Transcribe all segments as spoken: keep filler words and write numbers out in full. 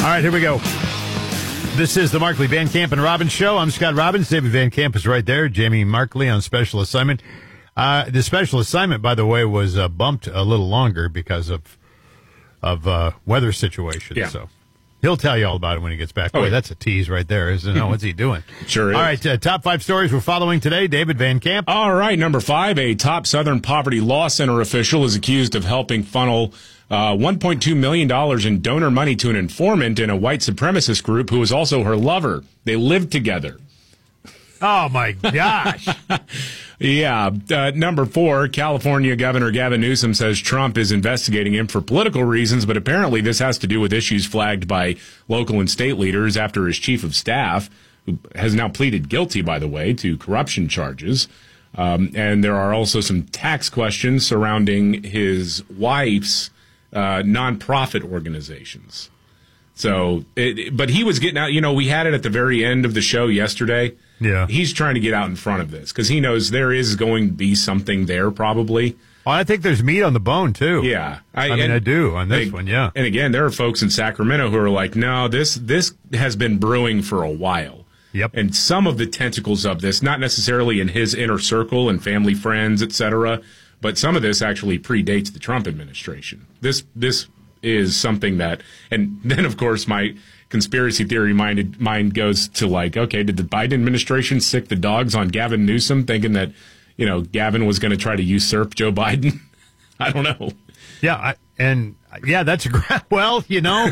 right, here we go. This is the Markley, Van Camp, and Robbins Show. I'm Scott Robbins. David Van Camp is right there. Jamie Markley on special assignment. Uh, the special assignment, by the way, was uh, bumped a little longer because of of uh, weather situations. Yeah. So he'll tell you all about it when he gets back. Oh, Boy, yeah. that's a tease right there, isn't it? Oh, what's he doing? Sure is. All right, uh, top five stories we're following today. David Van Camp. All right, number five, a top Southern Poverty Law Center official is accused of helping funnel uh, one point two million dollars in donor money to an informant in a white supremacist group who was also her lover. They lived together. Oh, my gosh. Yeah. Uh, number four, California Governor Gavin Newsom says Trump is investigating him for political reasons, but apparently this has to do with issues flagged by local and state leaders after his chief of staff, who has now pleaded guilty, by the way, to corruption charges. Um, and there are also some tax questions surrounding his wife's uh, nonprofit organizations. So, it, but he was getting out, you know, we had it at the very end of the show yesterday. Yeah. He's trying to get out in front of this because he knows there is going to be something there probably. Well, I think there's meat on the bone, too. Yeah. I, I mean, I do on this and, one, yeah. And again, there are folks in Sacramento who are like, no, this this has been brewing for a while. Yep. And some of the tentacles of this, not necessarily in his inner circle and family, friends, et cetera, but some of this actually predates the Trump administration. This this is something that, and then, of course, my conspiracy theory mind, mind goes to like, okay, did the Biden administration sick the dogs on Gavin Newsom thinking that, you know, Gavin was going to try to usurp Joe Biden? I don't know. Yeah, I, and yeah, that's a great, well, you know.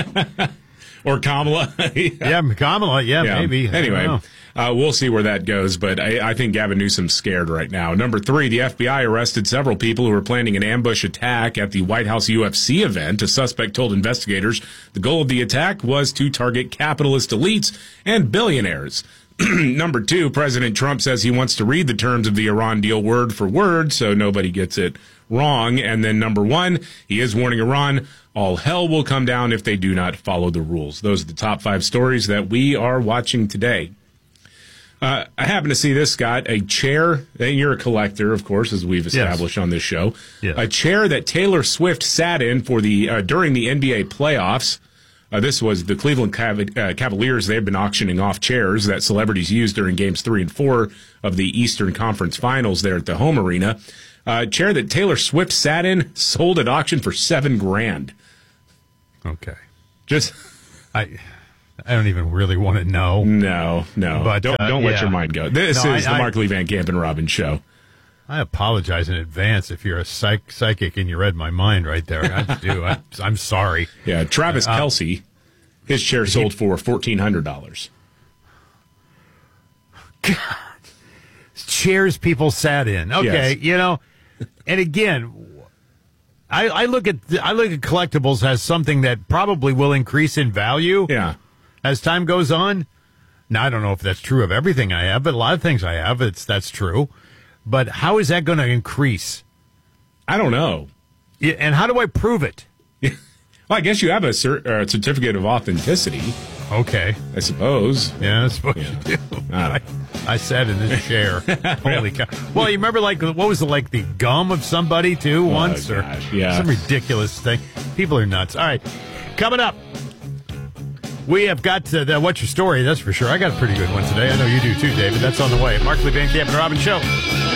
Or Kamala. yeah. yeah, Kamala, yeah, yeah. maybe. Anyway, uh, we'll see where that goes, but I, I think Gavin Newsom's scared right now. Number three, the F B I arrested several people who were planning an ambush attack at the White House U F C event. A suspect told investigators the goal of the attack was to target capitalist elites and billionaires. Number two, President Trump says he wants to read the terms of the Iran deal word for word so nobody gets it wrong. And then number one, he is warning Iran all hell will come down if they do not follow the rules. Those are the top five stories that we are watching today. Uh, I happen to see this, Scott, a chair, and you're a collector, of course, as we've established yes. on this show, yes. a chair that Taylor Swift sat in for the uh, during the N B A playoffs. Uh, this was the Cleveland Cav- uh, Cavaliers. They've been auctioning off chairs that celebrities used during games three and four of the Eastern Conference Finals there at the home arena. A uh, chair that Taylor Swift sat in, sold at auction for seven grand. Okay. Just, I I don't even really want to know. No, no. But, don't uh, don't yeah. let your mind go. This no, is I, the I, Markley, Van Camp, and Robbins Show. I apologize in advance if you're a psych, psychic and you read my mind right there. I do. I, I'm sorry. Yeah, Travis uh, Kelce, his chair sold he, for fourteen hundred dollars. God. Chairs people sat in. Okay, yes. you know, and again, I, I look at I look at collectibles as something that probably will increase in value. Yeah. As time goes on. Now I don't know if that's true of everything I have, but a lot of things I have, it's that's true. But how is that going to increase? I don't know. Yeah, and how do I prove it? Well, I guess you have a cer- uh, certificate of authenticity. Okay. I suppose. Yeah, I suppose yeah. you do. I, I sat in this chair. Holy cow. Well, you remember, like, what was it, like the gum of somebody, too, once? Oh, or gosh, yeah. some ridiculous thing. People are nuts. All right. Coming up, we have got uh, the What's Your Story, that's for sure. I got a pretty good one today. I know you do, too, David. That's on the way. Markley, Van Camp, and Robbins Show.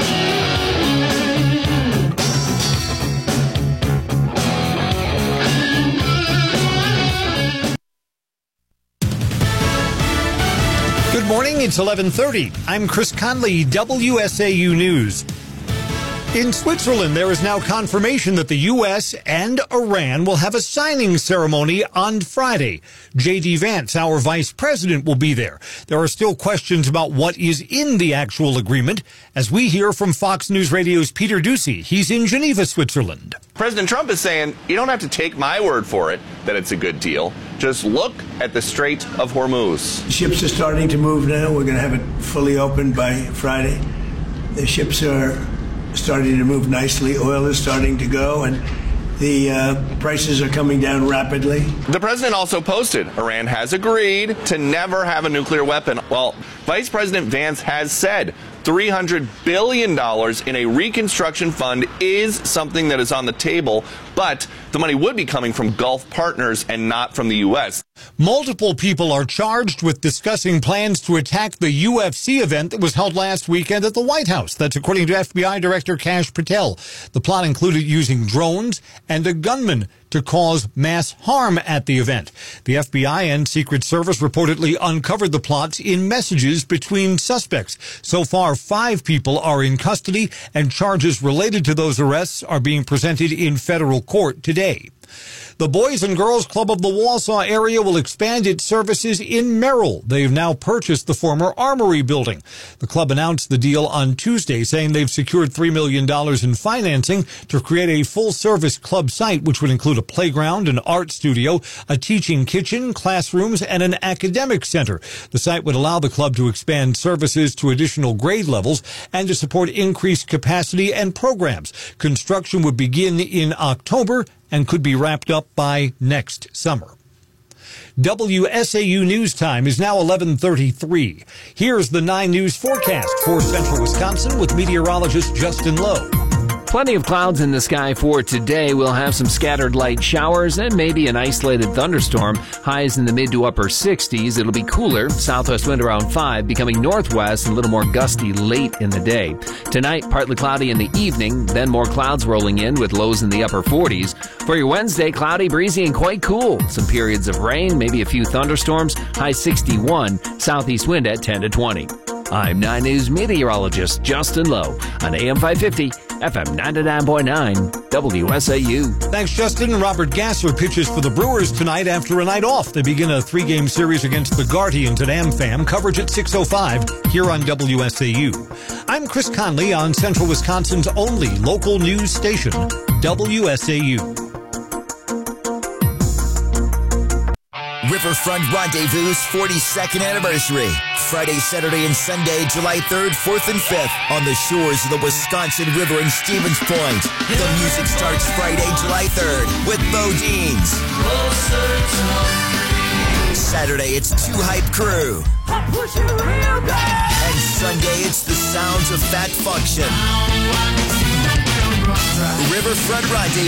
Good morning, it's eleven thirty. I'm Chris Conley, W S A U News. In Switzerland, there is now confirmation that the U S and Iran will have a signing ceremony on Friday. J D. Vance, our vice president, will be there. There are still questions about what is in the actual agreement, as we hear from Fox News Radio's Peter Doocy. He's in Geneva, Switzerland. President Trump is saying, you don't have to take my word for it that it's a good deal. Just look at the Strait of Hormuz. Ships are starting to move now. We're going to have it fully open by Friday. The ships are starting to move nicely. Oil is starting to go, and the uh, prices are coming down rapidly. The president also posted Iran has agreed to never have a nuclear weapon. Well, Vice President Vance has said three hundred billion dollars in a reconstruction fund is something that is on the table, but but the money would be coming from Gulf partners and not from the U S. Multiple people are charged with discussing plans to attack the U F C event that was held last weekend at the White House. That's according to F B I Director Kash Patel. The plot included using drones and a gunman to cause mass harm at the event. The F B I and Secret Service reportedly uncovered the plots in messages between suspects. So far, five people are in custody, and charges related to those arrests are being presented in federal court today. The Boys and Girls Club of the Wausau area will expand its services in Merrill. They've now purchased the former Armory building. The club announced the deal on Tuesday, saying they've secured three million dollars in financing to create a full-service club site, which would include a playground, an art studio, a teaching kitchen, classrooms, and an academic center. The site would allow the club to expand services to additional grade levels and to support increased capacity and programs. Construction would begin in October and could be wrapped up by next summer. W S A U News Time is now eleven thirty-three. Here's the nine News forecast for central Wisconsin with meteorologist Justin Lowe. Plenty of clouds in the sky for today. We'll have some scattered light showers and maybe an isolated thunderstorm. Highs in the mid to upper sixties. It'll be cooler. Southwest wind around five, becoming northwest and a little more gusty late in the day. Tonight, partly cloudy in the evening, then more clouds rolling in with lows in the upper forties. For your Wednesday, cloudy, breezy, and quite cool. Some periods of rain, maybe a few thunderstorms. High sixty-one. Southeast wind at ten to twenty. I'm nine News meteorologist Justin Lowe on A M five fifty, F M ninety-nine point nine, W S A U. Thanks, Justin. Robert Gasser pitches for the Brewers tonight after a night off. They begin a three-game series against the Guardians at AmFam. Coverage at six oh five here on W S A U. I'm Chris Conley on Central Wisconsin's only local news station, W S A U. Riverfront Rendezvous' forty-second anniversary. Friday, Saturday, and Sunday, July third, fourth, and fifth on the shores of the Wisconsin River in Stevens Point. The music starts Friday, July third with Bodine's. Saturday, it's Two Hype Crew. And Sunday, it's the sounds of Fat Function. Riverfront Rendezvous.